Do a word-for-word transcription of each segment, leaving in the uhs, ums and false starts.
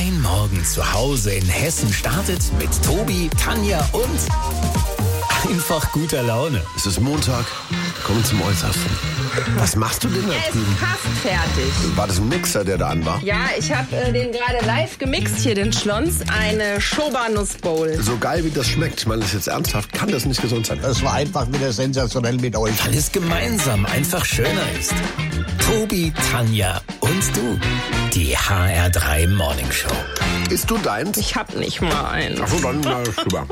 Dein Morgen zu Hause in Hessen startet mit Tobi, Tanja und einfach guter Laune. Es ist Montag, kommen zum Äußersten. Was machst du denn da Er drüben? ist fast fertig. War das ein Mixer, der da an war? Ja, ich habe äh, den gerade live gemixt hier, den Schlons. Eine Schoba-Nussbowl. So geil, wie das schmeckt. Ich meine, das ist jetzt ernsthaft. Kann das nicht gesund sein? Das war einfach wieder sensationell mit euch. Weil es gemeinsam einfach schöner ist. Tobi, Tanja und du. Die H R drei Morning Show. Isst du deins? Ich hab nicht mal einen. Ach so, dann na, rüber.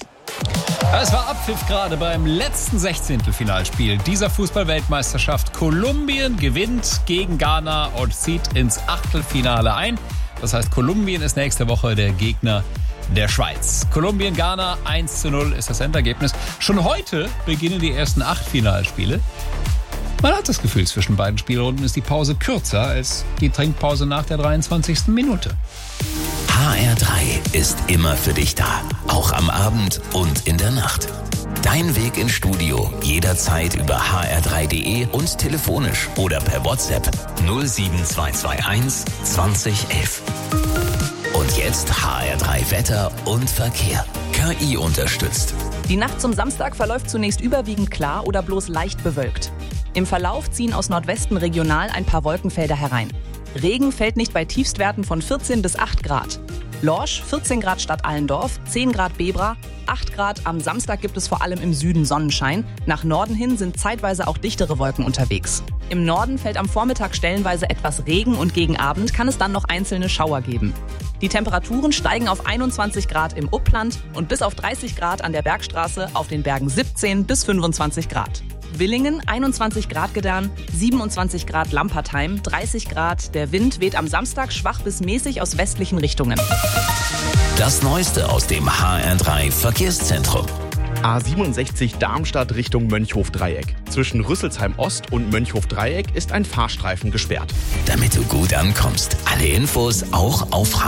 Es war Abpfiff gerade beim letzten Sechzehntelfinalspiel dieser Fußball-Weltmeisterschaft. Kolumbien gewinnt gegen Ghana und zieht ins Achtelfinale ein. Das heißt, Kolumbien ist nächste Woche der Gegner der Schweiz. Kolumbien-Ghana eins zu null ist das Endergebnis. Schon heute beginnen die ersten Achtelfinalspiele. Man hat das Gefühl, zwischen beiden Spielrunden ist die Pause kürzer als die Trinkpause nach der dreiundzwanzigsten Minute. H R drei ist immer für dich da. Auch am Abend und in der Nacht. Dein Weg ins Studio jederzeit über h r drei punkt d e und telefonisch oder per WhatsApp null sieben zwei zwei eins zwanzig elf. Und jetzt H R drei Wetter und Verkehr. K I unterstützt. Die Nacht zum Samstag verläuft zunächst überwiegend klar oder bloß leicht bewölkt. Im Verlauf ziehen aus Nordwesten regional ein paar Wolkenfelder herein. Regen fällt nicht bei Tiefstwerten von vierzehn bis acht Grad. Lorsch vierzehn Grad Stadt Allendorf, zehn Grad Bebra, acht Grad. Am Samstag gibt es vor allem im Süden Sonnenschein. Nach Norden hin sind zeitweise auch dichtere Wolken unterwegs. Im Norden fällt am Vormittag stellenweise etwas Regen und gegen Abend kann es dann noch einzelne Schauer geben. Die Temperaturen steigen auf einundzwanzig Grad im Upland und bis auf dreißig Grad an der Bergstraße, auf den Bergen siebzehn bis fünfundzwanzig Grad. Willingen einundzwanzig Grad Gedern, siebenundzwanzig Grad Lampertheim, dreißig Grad. Der Wind weht am Samstag schwach bis mäßig aus westlichen Richtungen. Das Neueste aus dem H R drei Verkehrszentrum. A siebenundsechzig Darmstadt Richtung Mönchhof-Dreieck. Zwischen Rüsselsheim Ost und Mönchhof-Dreieck ist ein Fahrstreifen gesperrt. Damit du gut ankommst. Alle Infos auch auf h